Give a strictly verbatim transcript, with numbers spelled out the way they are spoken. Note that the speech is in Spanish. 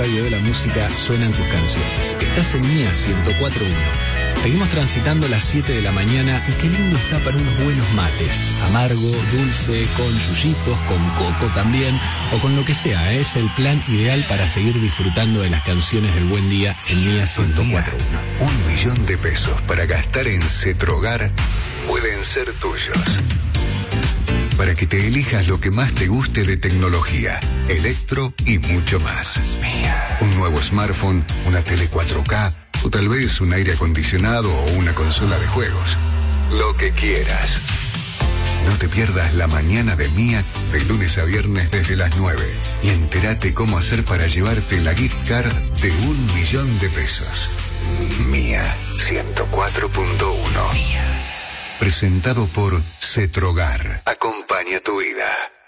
radio de la música suenan tus canciones. Estás en Mía ciento cuatro punto uno. Seguimos transitando las siete de la mañana y qué lindo está para unos buenos mates. Amargo, dulce, con yuyitos, con coco también, o con lo que sea. Es el plan ideal para seguir disfrutando de las canciones del buen día en Mía ciento cuatro punto uno. Un millón de pesos para gastar en Cetrogar pueden ser tuyos. Para que te elijas lo que más te guste de tecnología, electro y mucho más. Un nuevo smartphone, una tele cuatro K, o tal vez un aire acondicionado o una consola de juegos. Lo que quieras. No te pierdas la mañana de Mía de lunes a viernes desde las nueve y entérate cómo hacer para llevarte la gift card de un millón de pesos. Mía ciento cuatro punto uno. Presentado por Cetrogar. Acompaña tu vida.